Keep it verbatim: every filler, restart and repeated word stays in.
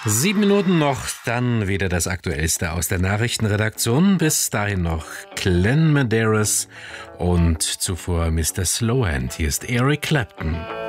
Sieben Minuten noch, dann wieder das Aktuellste aus der Nachrichtenredaktion. Bis dahin noch Glenn Medeiros und zuvor Mister Slowhand. Hier ist Eric Clapton.